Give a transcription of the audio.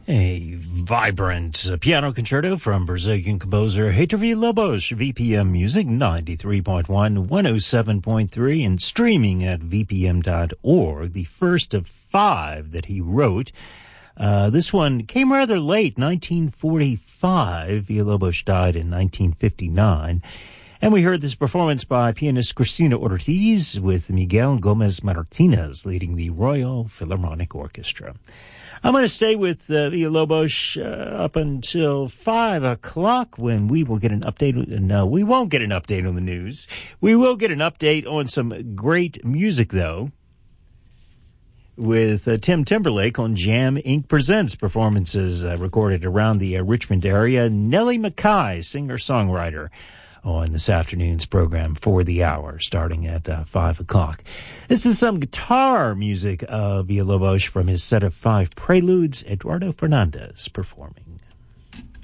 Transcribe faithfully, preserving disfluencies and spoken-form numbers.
A vibrant uh, piano concerto from Brazilian composer Heitor Villa-Lobos, V P M Music, ninety-three point one, one oh seven point three, and streaming at v p m dot org, the first of five that he wrote. Uh, this one came rather late, nineteen forty-five. Villa-Lobos died in nineteen fifty-nine. And we heard this performance by pianist Cristina Ortiz with Miguel Gomez Martinez leading the Royal Philharmonic Orchestra. I'm going to stay with uh, Villa-Lobos uh, up until five o'clock when we will get an update. No, we won't get an update on the news. We will get an update on some great music, though, with uh, Tim Timberlake on Jam Incorporated. Presents performances uh, recorded around the uh, Richmond area. Nellie McKay, singer-songwriter, on this afternoon's program for the hour, starting at uh, five o'clock. This is some guitar music of Villa-Lobos from his set of five preludes, Eduardo Fernandez performing.